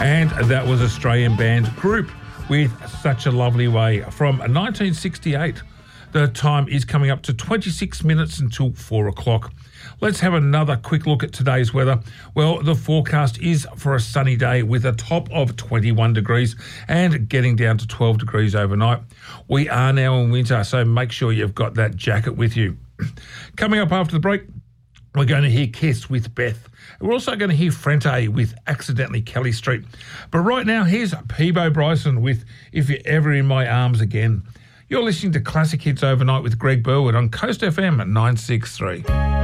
And that was Australian band Group with Such a Lovely Way from 1968. The time is coming up to 26 minutes until 4 o'clock. Let's have another quick look at today's weather. Well, the forecast is for a sunny day with a top of 21 degrees and getting down to 12 degrees overnight. We are now in winter, so make sure you've got that jacket with you. Coming up after the break, we're going to hear Kiss with Beth. We're also going to hear Frente with Accidentally Kelly Street. But right now, here's Peebo Bryson with If You're Ever in My Arms Again. You're listening to Classic Hits Overnight with Greg Burwood on Coast FM at 963.